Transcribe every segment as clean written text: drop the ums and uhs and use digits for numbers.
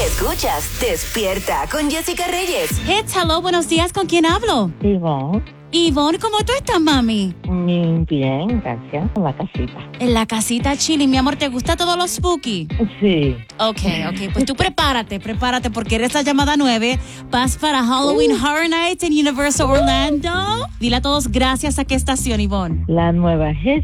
Escuchas Despierta con Jessica Reyes. Hits, hello, buenos días, ¿con quién hablo? Ivonne, ¿cómo tú estás, mami? Bien, gracias. En la casita. En la casita chilling, mi amor, ¿te gusta todo lo spooky? Sí. Ok, pues tú prepárate, porque eres la llamada 9. Vas para Halloween Horror Nights en Universal Orlando. Dile a todos gracias a qué estación, Ivonne. La nueva Hits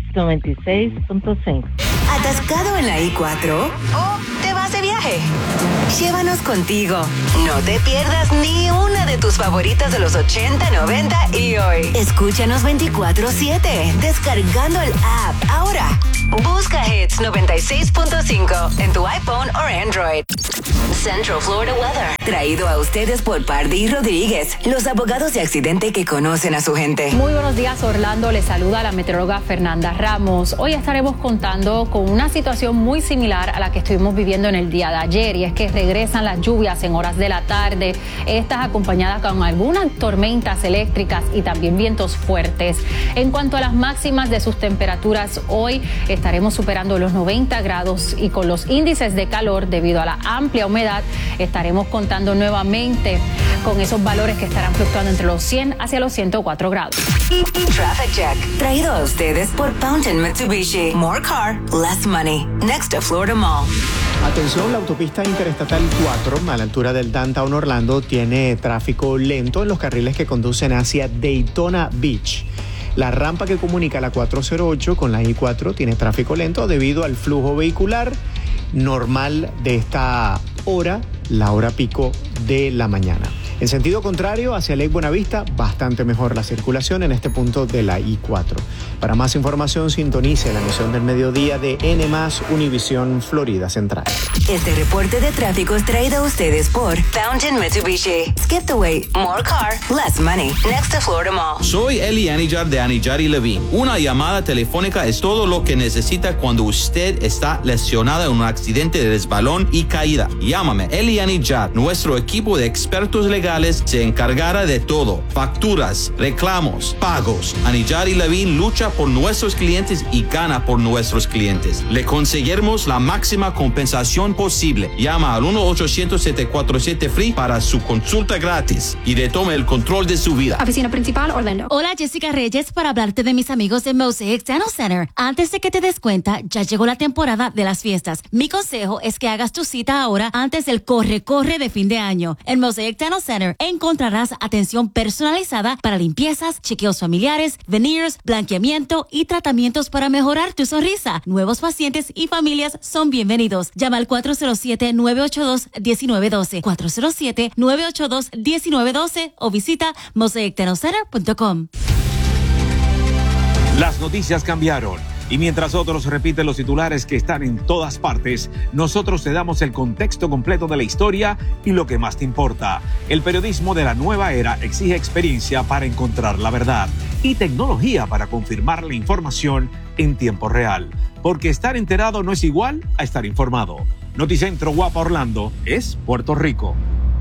96.5. ¿Atascado en la I-4? ¿O te vas de viaje? Llévanos contigo. No te pierdas ni una de tus favoritas de los 80, 90 y hoy. Escúchanos 24/7 descargando el app ahora. Busca Hits 96.5 en tu iPhone o Android. Central Florida Weather. Traído a ustedes por Pardí Rodríguez, los abogados de accidente que conocen a su gente. Muy buenos días, Orlando. Les saluda la meteoróloga Fernanda Ramos. Hoy estaremos contando con una situación muy similar a la que estuvimos viviendo en el día de ayer, y es que regresan las lluvias en horas de la tarde, estas acompañadas con algunas tormentas eléctricas y también vientos fuertes. En cuanto a las máximas de sus temperaturas, hoy estaremos superando los 90 grados y con los índices de calor debido a la amplia humedad estaremos contando nuevamente con esos valores que estarán fluctuando entre los 100 hacia los 104 grados. Traffic Check, traído a ustedes por Fountain Mitsubishi. More car, less money. Next to Florida Mall. Atención, la autopista interestatal 4 a la altura del Downtown Orlando tiene tráfico lento en los carriles que conducen hacia Daytona Beach. La rampa que comunica la 408 con la I-4 tiene tráfico lento debido al flujo vehicular normal de esta hora, la hora pico de la mañana. En sentido contrario, hacia Lake Buenavista, bastante mejor la circulación en este punto de la I-4. Para más información, sintonice la emisión del mediodía de N+, Univisión Florida Central. Este reporte de tráfico es traído a ustedes por Fountain Mitsubishi. Skip the wait, more car, less money. Next to Florida Mall. Soy Eli Anijar de Anijar y Levine. Una llamada telefónica es todo lo que necesita cuando usted está lesionada en un accidente de resbalón y caída. Llámame, Eli Anijar. Nuestro equipo de expertos legales se encargará de todo. Facturas, reclamos, pagos. Anijar y Levine lucha por nuestros clientes y gana por nuestros clientes. Le conseguiremos la máxima compensación posible. Llama al 1-800-747-FREE para su consulta gratis y retome el control de su vida. Oficina principal, Orlando. Hola, Jessica Reyes, para hablarte de mis amigos de Mosaic Dental Center. Antes de que te des cuenta, ya llegó la temporada de las fiestas. Mi consejo es que hagas tu cita ahora antes del corre-corre de fin de año. En Mosaic Dental Center encontrarás atención personalizada para limpiezas, chequeos familiares, veneers, blanqueamiento y tratamientos para mejorar tu sonrisa. Nuevos pacientes y familias son bienvenidos. Llama al 407-982-1912, 407-982-1912 o visita mosaicdentalcenter.com. Las noticias cambiaron. Y mientras otros repiten los titulares que están en todas partes, nosotros te damos el contexto completo de la historia y lo que más te importa. El periodismo de la nueva era exige experiencia para encontrar la verdad y tecnología para confirmar la información en tiempo real. Porque estar enterado no es igual a estar informado. Noticentro Guapa Orlando es Puerto Rico.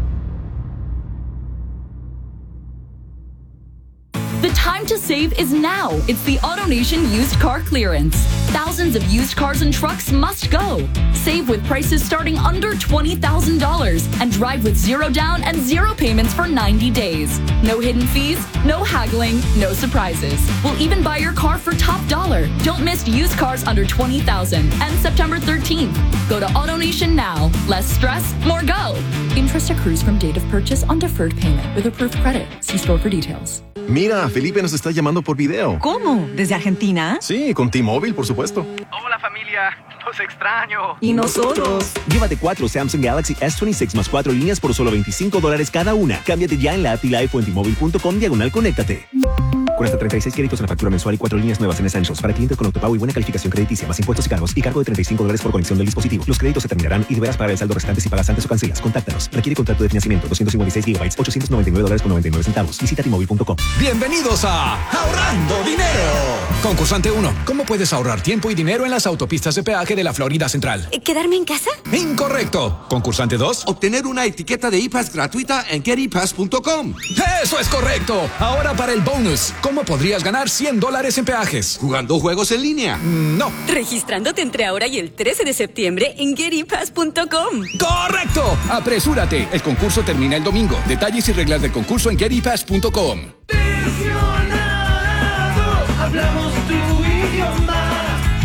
The time to save is now. It's the AutoNation Used Car Clearance. Thousands of used cars and trucks must go. Save with prices starting under $20,000 and drive with zero down and zero payments for 90 days. No hidden fees, no haggling, no surprises. We'll even buy your car for top dollar. Don't miss used cars under $20,000 and September 13th. Go to AutoNation now. Less stress, more go. Interest accrues from date of purchase on deferred payment with approved credit. See store for details. Mira, Felipe nos está llamando por video. ¿Cómo? ¿Desde Argentina? Sí, con T-Mobile, por supuesto. Hola familia, los extraño. ¿Y nosotros? Llévate 4 Samsung Galaxy S26 más 4 líneas por solo $25 cada una. Cámbiate ya en la app T-Life o en T-Mobile.com/conéctate. Con hasta 36 créditos en la factura mensual y 4 líneas nuevas en Essentials para clientes con autopago y buena calificación crediticia, más impuestos y cargos y cargo de $35 por conexión del dispositivo. Los créditos se terminarán y deberás pagar el saldo restante si pagas antes o cancelas. Contáctanos. Requiere contrato de financiamiento, 256 GB, $899.99. Visita T-Mobile.com. Bienvenidos a Ahorrando Dinero. Concursante 1. ¿Cómo puedes ahorrar tiempo y dinero en las autopistas de peaje de la Florida Central? ¿Quedarme en casa? Incorrecto. Concursante 2. Obtener una etiqueta de ePass gratuita en GetEPass.com. ¡Eso es correcto! Ahora para el bonus. ¿Cómo podrías ganar $100 en peajes? ¿Jugando juegos en línea? No. Registrándote entre ahora y el 13 de septiembre en GetEpass.com. ¡Correcto! Apresúrate. El concurso termina el domingo. Detalles y reglas del concurso en GetEpass.com. Hablamos tu idioma.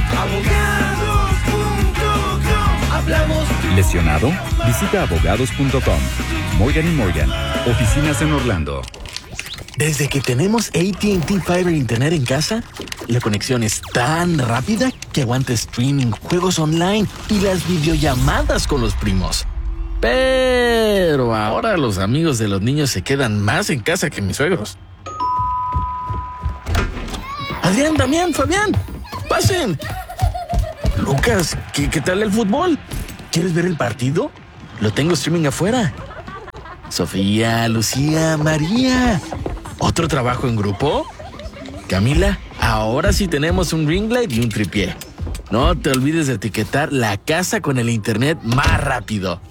Abogados.com. Hablamos tu... ¿Lesionado? Visita abogados.com. Morgan & Morgan. Oficinas en Orlando. Desde que tenemos AT&T Fiber Internet en casa, la conexión es tan rápida que aguanta streaming, juegos online y las videollamadas con los primos. Pero ahora los amigos de los niños se quedan más en casa que mis suegros. Adrián, Damián, Fabián, pasen. Lucas, ¿qué tal el fútbol? ¿Quieres ver el partido? Lo tengo streaming afuera. Sofía, Lucía, María. ¿Otro trabajo en grupo? Camila, ahora sí tenemos un ring light y un tripié. No te olvides de etiquetar la casa con el internet más rápido.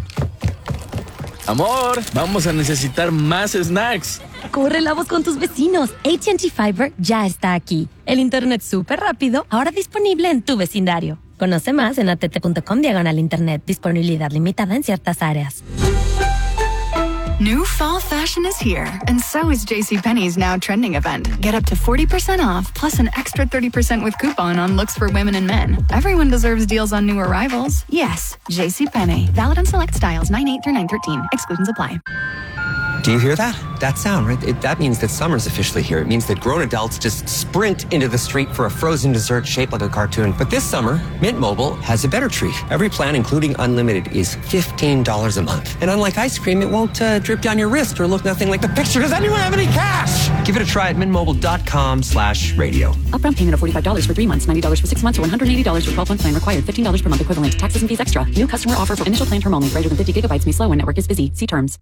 Amor, vamos a necesitar más snacks. Corre la voz con tus vecinos. AT&T Fiber ya está aquí. El internet súper rápido, ahora disponible en tu vecindario. Conoce más en att.com/internet. Disponibilidad limitada en ciertas áreas. New fall fashion is here, and so is JCPenney's now trending event. Get up to 40% off, plus an extra 30% with coupon on looks for women and men. Everyone deserves deals on new arrivals. Yes, JCPenney. Valid on select styles 9/8 through 9/13. Exclusions apply. Do you hear that? That sound, right? That means that summer's officially here. It means that grown adults just sprint into the street for a frozen dessert shaped like a cartoon. But this summer, Mint Mobile has a better treat. Every plan, including unlimited, is $15 a month. And unlike ice cream, it won't drip down your wrist or look nothing like the picture. Does anyone have any cash? Give it a try at mintmobile.com/radio. Upfront payment of $45 for 3 months, $90 for 6 months, or $180 for 12-month plan required. $15 per month equivalent. Taxes and fees extra. New customer offer for initial plan term only. Greater than 50 gigabytes may slow when network is busy. See terms.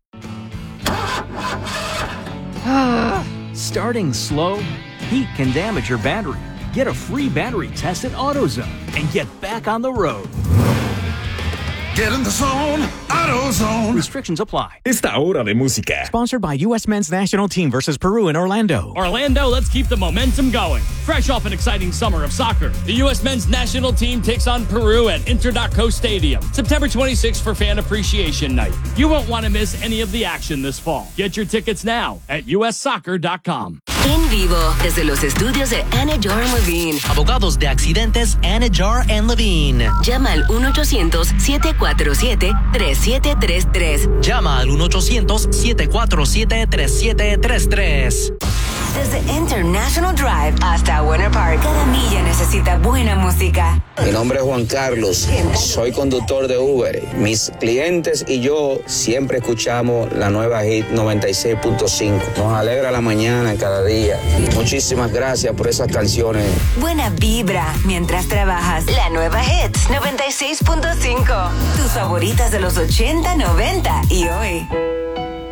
Starting slow? Heat can damage your battery. Get a free battery test at AutoZone and get back on the road. Get in the zone, AutoZone. Restrictions apply. Esta hora de música. Sponsored by U.S. Men's National Team versus Peru in Orlando. Orlando, let's keep the momentum going. Fresh off an exciting summer of soccer, the U.S. Men's National Team takes on Peru at Inter.co Stadium, September 26th for Fan Appreciation Night. You won't want to miss any of the action this fall. Get your tickets now at ussoccer.com. En vivo, desde los estudios de Anidjar & Levine. Abogados de accidentes Anidjar & Levine. Llama al 1-800-747-3733. Llama al 1-800-747-3733. Desde International Drive hasta Winter Park, cada milla necesita buena música. Mi nombre es Juan Carlos, soy conductor de Uber. Mis clientes y yo siempre escuchamos la nueva Hit 96.5. Nos alegra la mañana cada día. Muchísimas gracias por esas canciones. Buena vibra mientras trabajas. La nueva Hits 96.5. Tus favoritas de los 80, 90 y hoy.